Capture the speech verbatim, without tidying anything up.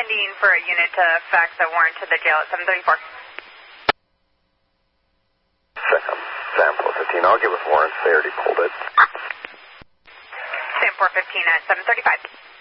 pending for a unit to fax a warrant to the jail at seven thirty-four. Sam, Sam four fifteen, I'll give us warrants. They already pulled it. Sam four fifteen at seven thirty-five.